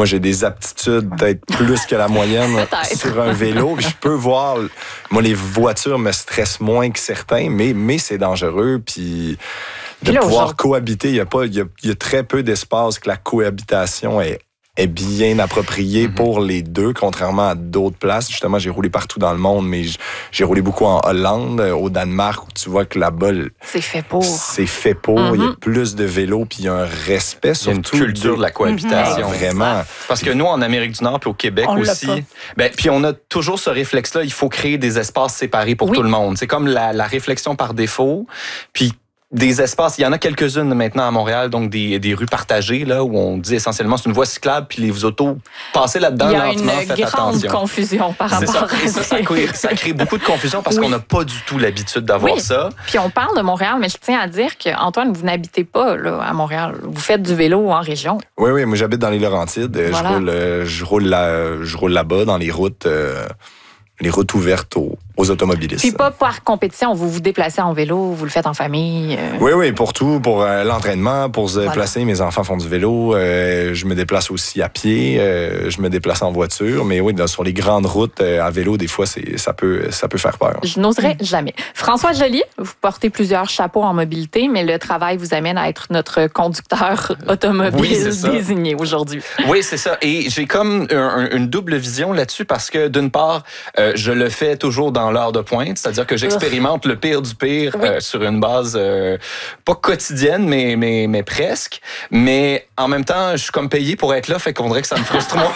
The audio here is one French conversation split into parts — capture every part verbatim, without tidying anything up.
moi, j'ai des aptitudes peut-être plus que la moyenne sur un vélo. Puis je peux voir... Moi, les voitures me stressent moins que certains, mais, mais c'est dangereux. Puis de puis là, pouvoir cohabiter, il y a pas, il y a, il y a très peu d'espace que la cohabitation est est bien approprié mm-hmm. pour les deux, contrairement à d'autres places. Justement, j'ai roulé partout dans le monde, mais j'ai roulé beaucoup en Hollande, au Danemark, où tu vois que là-bas... C'est fait pour. C'est fait pour. Mm-hmm. Il y a plus de vélos, puis il y a un respect, surtout... Il y a une culture de la cohabitation. Mm-hmm. Vraiment. Parce que nous, en Amérique du Nord, puis au Québec on aussi, ben, puis on a toujours ce réflexe-là, il faut créer des espaces séparés pour oui. tout le monde. C'est comme la, la réflexion par défaut, puis des espaces, il y en a quelques-unes maintenant à Montréal, donc des, des rues partagées, là, où on dit essentiellement c'est une voie cyclable, puis les autos, passez là-dedans lentement, faites attention. Il y a une grande attention. confusion par rapport ça. à ça. Ça, ça, crée, ça crée beaucoup de confusion parce oui. qu'on n'a pas du tout l'habitude d'avoir oui. ça. Puis on parle de Montréal, mais je tiens à dire qu'Antoine, vous n'habitez pas là, à Montréal. Vous faites du vélo en région. Oui, oui, moi j'habite dans les Laurentides. Voilà. Je, roule, je, roule là, je roule là-bas, dans les routes... Euh, les routes ouvertes aux, aux automobilistes. Puis pas par compétition, vous vous déplacez en vélo, vous le faites en famille. Euh... Oui, oui, pour tout, pour euh, l'entraînement, pour se déplacer. Voilà. Mes enfants font du vélo. Euh, je me déplace aussi à pied. Euh, je me déplace en voiture. Mais oui, dans, sur les grandes routes euh, à vélo, des fois, c'est, ça peut, ça peut faire peur. Je n'oserais mmh. jamais. François Joly, vous portez plusieurs chapeaux en mobilité, mais le travail vous amène à être notre conducteur automobile oui, désigné aujourd'hui. Oui, c'est ça. Et j'ai comme un, une double vision là-dessus parce que d'une part, euh, je le fais toujours dans l'heure de pointe, c'est-à-dire que j'expérimente le pire du pire oui. euh, sur une base euh, pas quotidienne, mais, mais, mais presque. Mais en même temps, je suis comme payé pour être là, fait qu'on dirait que ça me frustre moins.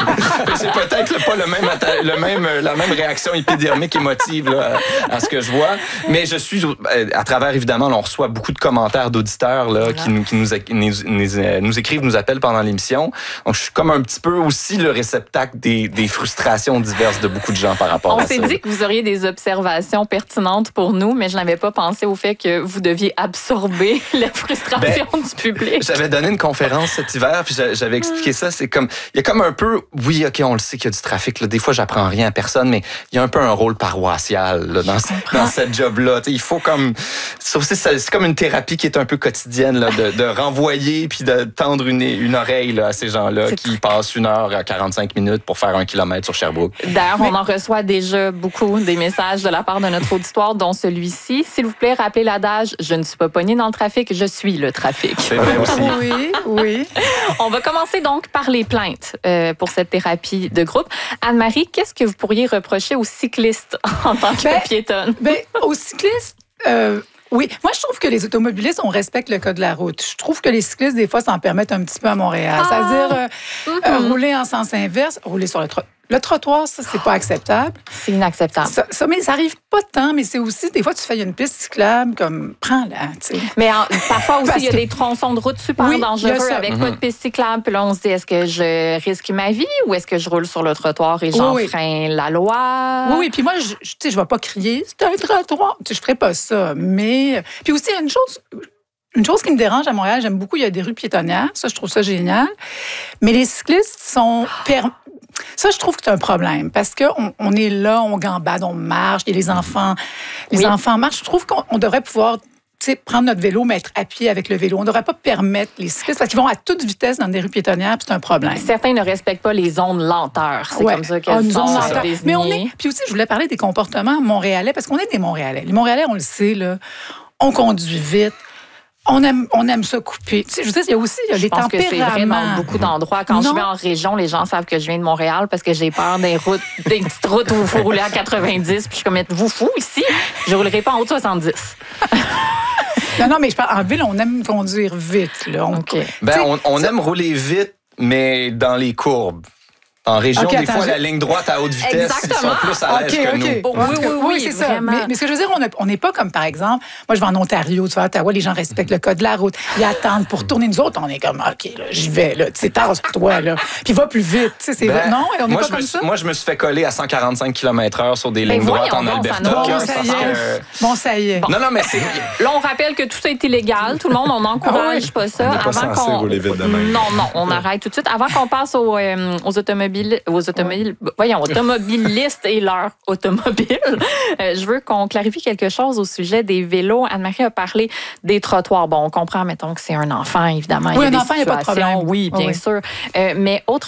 C'est peut-être pas le même, le même, la même réaction épidermique émotive là, à, à ce que je vois. Mais je suis, à travers, évidemment, on reçoit beaucoup de commentaires d'auditeurs là, voilà. qui, nous, qui nous, nous, nous, nous écrivent, nous appellent pendant l'émission. Donc, je suis comme un petit peu aussi le réceptacle des, des frustrations diverses de beaucoup de gens par rapport on à ça. On s'est dit que vous auriez des observations pertinentes pour nous, mais je n'avais pas pensé au fait que vous deviez absorber la frustration ben, du public. J'avais donné une conférence cet hiver, puis j'avais expliqué ça. C'est comme, il y a comme un peu, oui, ok, on le sait qu'il y a du trafic. Là. Des fois, j'apprends rien à personne, mais il y a un peu un rôle paroissial là, dans, dans cette job-là. T'sais, il faut comme, c'est, c'est comme une thérapie qui est un peu quotidienne, là, de, de renvoyer puis de tendre une, une oreille là, à ces gens-là c'est qui passent une heure à quarante-cinq minutes pour faire un kilomètre sur Sherbrooke. D'ailleurs, mais... on en reçoit déjà beaucoup des messages de la part de notre auditoire, dont celui-ci. S'il vous plaît, rappelez l'adage « Je ne suis pas pognée dans le trafic, je suis le trafic ». C'est vrai aussi. Oui, oui. On va commencer donc par les plaintes euh, pour cette thérapie de groupe. Anne-Marie, qu'est-ce que vous pourriez reprocher aux cyclistes en tant que ben, piétonne? Ben, aux cyclistes... Euh... Oui, moi je trouve que les automobilistes, on respecte le code de la route. Je trouve que les cyclistes, des fois, s'en permettent un petit peu à Montréal. Ah. C'est-à-dire euh, mm-hmm. euh, rouler en sens inverse, rouler sur le trottoir. Le trottoir, ça, c'est pas acceptable. C'est inacceptable. Ça, ça, mais ça arrive pas tant, mais c'est aussi, des fois, tu fais une piste cyclable, comme, prends-la, tu sais. Mais en, parfois aussi, il y a des tronçons de route super oui, dangereux avec mm-hmm. pas de piste cyclable. Puis là, on se dit, est-ce que je risque ma vie ou est-ce que je roule sur le trottoir et j'enfreins oui. la loi? Oui, oui. Puis moi, je, tu sais, je vais pas crier, c'est un trottoir. Tu sais, je ferais pas ça. Mais, puis aussi, il y a une chose... Une chose qui me dérange à Montréal, j'aime beaucoup, il y a des rues piétonnières. Ça, je trouve ça génial. Mais les cyclistes sont... Per... Ça, je trouve que c'est un problème parce qu'on on est là, on gambade, on marche, et les enfants, les oui. enfants marchent. Je trouve qu'on devrait pouvoir prendre notre vélo, mettre à pied avec le vélo. On ne devrait pas permettre les cyclistes parce qu'ils vont à toute vitesse dans des rues piétonnières, puis c'est un problème. Certains ne respectent pas les zones lenteur. C'est ouais. comme ça qu'elles sont désignées. Mais on est... Puis aussi, je voulais parler des comportements montréalais parce qu'on est des Montréalais. Les Montréalais, on le sait, là, on conduit vite. On aime, on aime se couper. Tu sais, je veux dire, il y a aussi il y a les tempéraments. Je pense que c'est vrai dans beaucoup d'endroits. Quand non. je vais en région, les gens savent que je viens de Montréal parce que j'ai peur des routes, des petites routes où il faut rouler à quatre-vingt-dix. Puis je suis comme, êtes-vous fou ici? Je ne roulerai pas en haut de soixante-dix. non, non, mais je parle en ville, on aime conduire vite. Là. On, okay. ben, on, on aime rouler vite, mais dans les courbes. En région, okay, des attends, fois, je... la ligne droite à haute vitesse, Exactement. Ils sont plus à l'aise okay, que okay. nous. Oui, oui, oui, oui c'est ça. Mais, mais ce que je veux dire, on n'est pas comme, par exemple, moi, je vais en Ontario, tu vois, à Ottawa, les gens respectent le code de la route. Ils attendent pour tourner. Nous autres, on est comme, OK, là, j'y vais, là, tu sais, tasse-toi, là. Puis va plus vite, tu sais, c'est ben, non, on n'est pas comme ça. Moi, je me suis fait coller à cent quarante-cinq kilomètres heure sur des lignes ben, droites en Alberta. Bon, ça y est. Bon, ça y est. Non, non, mais c'est... Là, on rappelle que tout ça est illégal. Tout le monde, on n'encourage pas ça. Avant qu'on... Non, non, on arrête tout de suite. Avant qu'on passe aux automobiles, aux automobiles, voyons, automobilistes et leur automobile. Euh, je veux qu'on clarifie quelque chose au sujet des vélos. Anne-Marie a parlé des trottoirs. Bon, on comprend, mettons, que c'est un enfant, évidemment. Oui, il y a un enfant, il n'y a pas de problème. Oui, bien oui. sûr. Euh, mais autre